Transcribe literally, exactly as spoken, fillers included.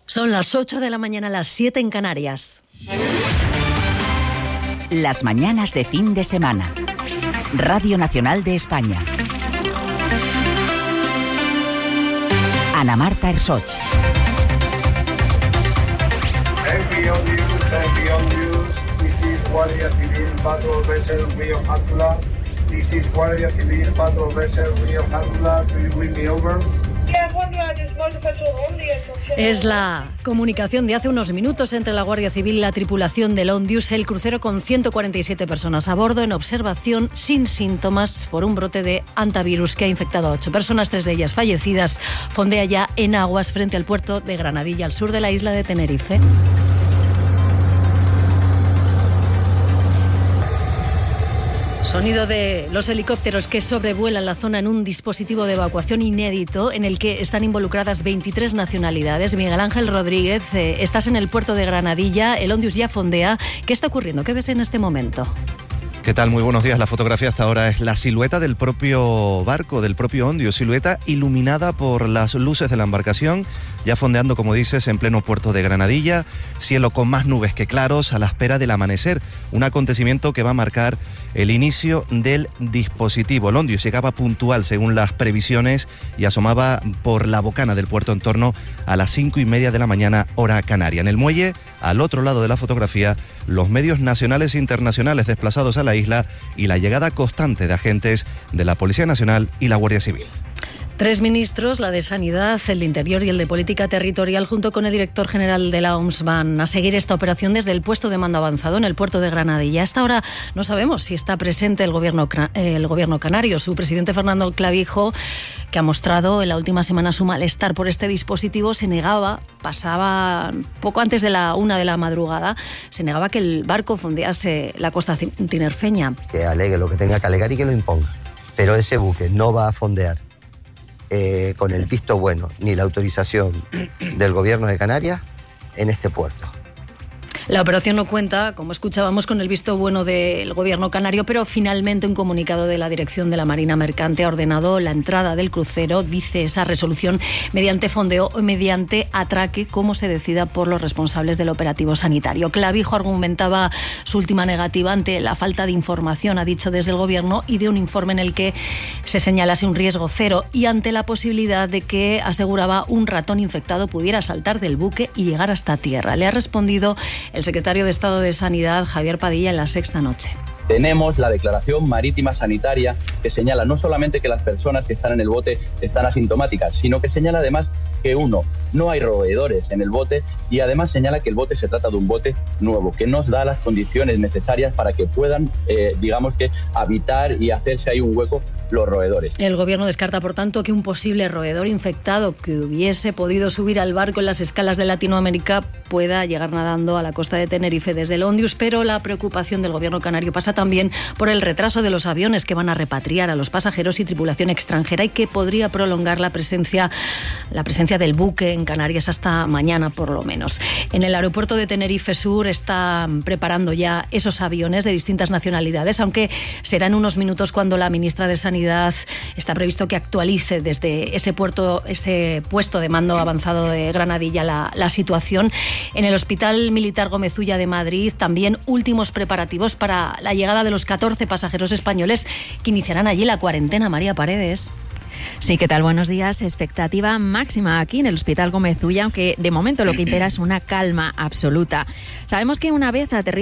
Son las ocho de la mañana, las siete en Canarias. Las mañanas de fin de semana. Radio Nacional de España. Ana Marta Ersoch. Heavy on news, heavy on news. This is Guardia Civil Patrol Vessel Rio Játula. This is Guardia Civil Patrol Vessel Rio Játula. Do you bring me over? Es la comunicación de hace unos minutos entre la Guardia Civil y la tripulación del Ondius, el crucero con ciento cuarenta y siete personas a bordo en observación sin síntomas por un brote de hantavirus que ha infectado a ocho personas, tres de ellas fallecidas. Fondea ya en aguas frente al puerto de Granadilla, al sur de la isla de Tenerife. Sonido de los helicópteros que sobrevuelan la zona en un dispositivo de evacuación inédito en el que están involucradas veintitrés nacionalidades. Miguel Ángel Rodríguez, eh, estás en el puerto de Granadilla, el Ondius ya fondea. ¿Qué está ocurriendo? ¿Qué ves en este momento? ¿Qué tal? Muy buenos días. La fotografía hasta ahora es la silueta del propio barco, del propio Ondius, silueta iluminada por las luces de la embarcación, ya fondeando, como dices, en pleno puerto de Granadilla, cielo con más nubes que claros a la espera del amanecer, un acontecimiento que va a marcar el inicio del dispositivo. El Ondius llegaba puntual según las previsiones y asomaba por la bocana del puerto en torno a las cinco y media de la mañana, hora canaria. En el muelle, al otro lado de la fotografía, los medios nacionales e internacionales desplazados a la isla y la llegada constante de agentes de la Policía Nacional y la Guardia Civil. Tres ministros, la de Sanidad, el de Interior y el de Política Territorial, junto con el director general de la O M S, van a seguir esta operación desde el puesto de mando avanzado en el puerto de Granadilla. Hasta ahora no sabemos si está presente el gobierno, el gobierno canario. Su presidente, Fernando Clavijo, que ha mostrado en la última semana su malestar por este dispositivo, se negaba, pasaba poco antes de la una de la madrugada, se negaba que el barco fondease la costa tinerfeña. Que alegue lo que tenga que alegar y que lo imponga. Pero ese buque no va a fondear Eh, con el visto bueno ni la autorización del gobierno de Canarias en este puerto. La operación no cuenta, como escuchábamos, con el visto bueno del gobierno canario, pero finalmente un comunicado de la dirección de la Marina Mercante ha ordenado la entrada del crucero, dice esa resolución, mediante fondeo o mediante atraque, como se decida por los responsables del operativo sanitario. Clavijo argumentaba su última negativa ante la falta de información, ha dicho desde el gobierno, y de un informe en el que se señalase un riesgo cero y ante la posibilidad de que, aseguraba, un ratón infectado pudiera saltar del buque y llegar hasta tierra. Le ha respondido el secretario de Estado de Sanidad, Javier Padilla, en La Sexta Noche. Tenemos la declaración marítima sanitaria que señala no solamente que las personas que están en el bote están asintomáticas, sino que señala además que, uno, no hay roedores en el bote y además señala que el bote se trata de un bote nuevo, que nos da las condiciones necesarias para que puedan, eh, digamos que, habitar y hacerse ahí un hueco los roedores. El gobierno descarta, por tanto, que un posible roedor infectado que hubiese podido subir al barco en las escalas de Latinoamérica pueda llegar nadando a la costa de Tenerife desde el Ondius, pero la preocupación del gobierno canario pasa también por el retraso de los aviones que van a repatriar a los pasajeros y tripulación extranjera y que podría prolongar la presencia, la presencia del buque en Canarias hasta mañana, por lo menos. En el aeropuerto de Tenerife Sur están preparando ya esos aviones de distintas nacionalidades, aunque será en unos minutos cuando la ministra de Sanidad está previsto que actualice desde ese puerto, ese puesto de mando avanzado de Granadilla la, la situación. En el Hospital Militar Gómez Ulla de Madrid también últimos preparativos para la llegada de los catorce pasajeros españoles que iniciarán allí la cuarentena. María Paredes. Sí, ¿qué tal? Buenos días. Expectativa máxima aquí en el Hospital Gómez Ulla, aunque de momento lo que impera es una calma absoluta. Sabemos que una vez aterriza